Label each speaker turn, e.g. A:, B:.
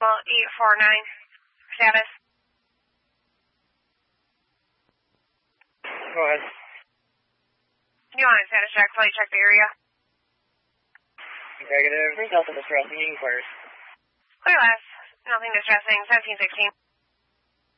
A: 849. Status.
B: Go ahead.
A: You want a status check? Fully check the area.
B: Negative. There's nothing distressing. You can clear.
A: Clear last. Nothing distressing. 1716.